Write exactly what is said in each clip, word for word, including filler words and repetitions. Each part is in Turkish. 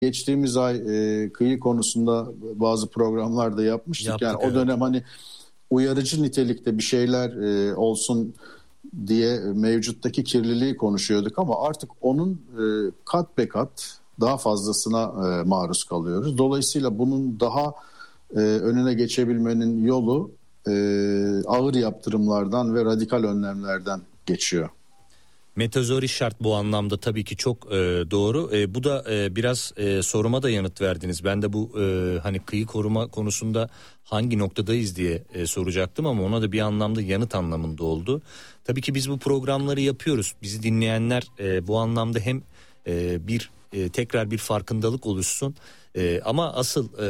Geçtiğimiz ay e, kıyı konusunda bazı programlarda yapmıştık. Yaptık, yani evet. o dönem hani uyarıcı nitelikte bir şeyler e, olsun diye mevcuttaki kirliliği konuşuyorduk ama artık onun e, kat be kat daha fazlasına e, maruz kalıyoruz. Dolayısıyla bunun daha e, önüne geçebilmenin yolu e, ağır yaptırımlardan ve radikal önlemlerden geçiyor. Metazori şart bu anlamda tabii ki çok e, doğru. E, bu da e, biraz e, soruma da yanıt verdiniz. Ben de bu e, hani kıyı koruma konusunda hangi noktadayız diye e, soracaktım ama ona da bir anlamda yanıt anlamında oldu. Tabii ki biz bu programları yapıyoruz. Bizi dinleyenler e, bu anlamda hem e, bir e, tekrar bir farkındalık oluşsun. Ee, ama asıl e,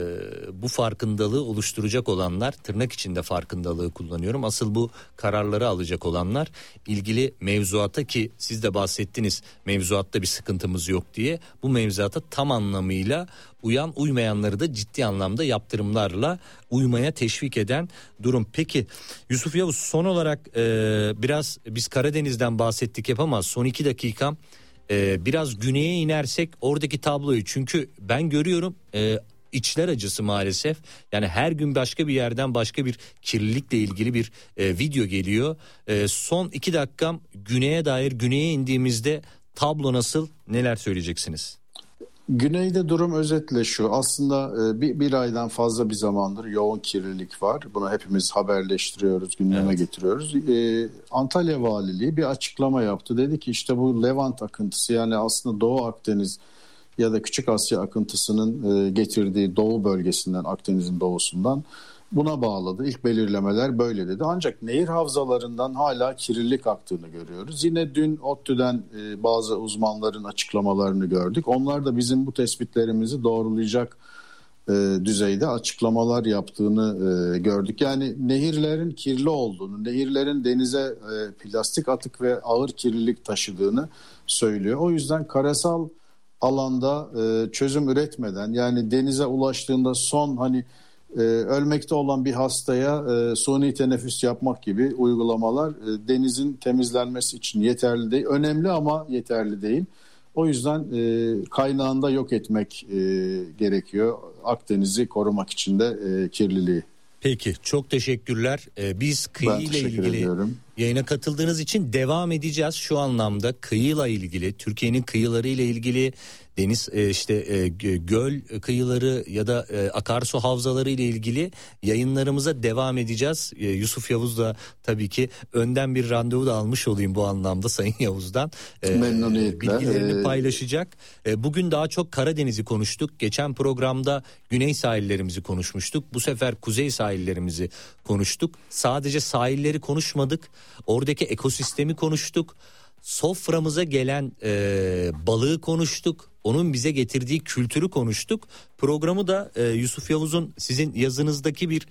bu farkındalığı oluşturacak olanlar, tırnak içinde farkındalığı kullanıyorum, asıl bu kararları alacak olanlar ilgili mevzuata, ki siz de bahsettiniz mevzuatta bir sıkıntımız yok diye, bu mevzuata tam anlamıyla uyan, uymayanları da ciddi anlamda yaptırımlarla uymaya teşvik eden durum. Peki Yusuf Yavuz, son olarak e, biraz biz Karadeniz'den bahsettik hep ama son iki dakikam Ee, biraz güneye inersek oradaki tabloyu, çünkü ben görüyorum e, içler acısı maalesef. Yani her gün başka bir yerden başka bir kirlilikle ilgili bir e, video geliyor. E, son iki dakikam güneye dair. Güneye indiğimizde tablo nasıl, neler söyleyeceksiniz? Güneyde durum özetle şu: aslında bir, bir aydan fazla bir zamandır yoğun kirlilik var. Bunu hepimiz haberleştiriyoruz, gündeme evet. getiriyoruz. Ee, Antalya Valiliği bir açıklama yaptı. Dedi ki işte bu Levant akıntısı, yani aslında Doğu Akdeniz ya da Küçük Asya akıntısının e, getirdiği doğu bölgesinden, Akdeniz'in doğusundan, buna bağladı. İlk belirlemeler böyle dedi. Ancak nehir havzalarından hala kirlilik aktığını görüyoruz. Yine dün ODTÜ'den e, bazı uzmanların açıklamalarını gördük. Onlar da bizim bu tespitlerimizi doğrulayacak e, düzeyde açıklamalar yaptığını e, gördük. Yani nehirlerin kirli olduğunu, nehirlerin denize e, plastik atık ve ağır kirlilik taşıdığını söylüyor. O yüzden karasal alanda e, çözüm üretmeden, yani denize ulaştığında son hani Ee, ölmekte olan bir hastaya e, suni teneffüs yapmak gibi uygulamalar e, denizin temizlenmesi için yeterli değil. Önemli ama yeterli değil. O yüzden e, kaynağında yok etmek e, gerekiyor Akdeniz'i korumak için de e, kirliliği. Peki, çok teşekkürler. Ee, biz kıyı ile ilgili ediyorum. Yayına katıldığınız için devam edeceğiz. Şu anlamda kıyıyla ilgili, Türkiye'nin kıyıları ile ilgili, deniz işte göl kıyıları ya da akarsu havzaları ile ilgili yayınlarımıza devam edeceğiz. Yusuf Yavuz da tabii ki önden bir randevu da almış olayım bu anlamda Sayın Yavuz'dan. Memnuniyetle. Bilgilerini paylaşacak. Bugün daha çok Karadeniz'i konuştuk. Geçen programda güney sahillerimizi konuşmuştuk. Bu sefer kuzey sahillerimizi konuştuk. Sadece sahilleri konuşmadık. Oradaki ekosistemi konuştuk. Soframıza gelen e, balığı konuştuk. Onun bize getirdiği kültürü konuştuk. Programı da e, Yusuf Yavuz'un sizin yazınızdaki bir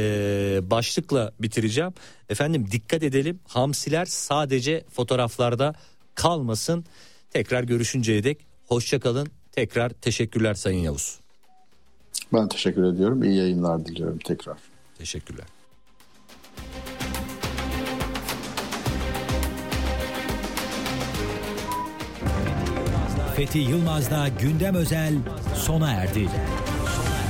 e, başlıkla bitireceğim. Efendim, dikkat edelim, hamsiler sadece fotoğraflarda kalmasın. Tekrar görüşünceye dek hoşça kalın. Tekrar teşekkürler Sayın Yavuz. Ben teşekkür ediyorum. İyi yayınlar diliyorum tekrar. Teşekkürler. Fethi Yılmaz'la Gündem Özel sona erdi.